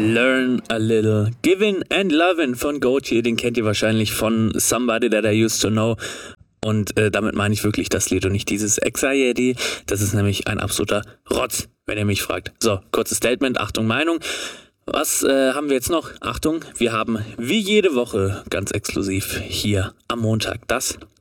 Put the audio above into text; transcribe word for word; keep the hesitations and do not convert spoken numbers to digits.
Learn a Little. Giving and Lovin' von Gotye, den kennt ihr wahrscheinlich von Somebody That I Used to Know. Und äh, damit meine ich wirklich das Lied und nicht dieses Anxiety. Das ist nämlich ein absoluter Rotz, wenn ihr mich fragt. So, kurzes Statement, Achtung, Meinung. Was äh, haben wir jetzt noch? Achtung, wir haben wie jede Woche ganz exklusiv hier am Montag das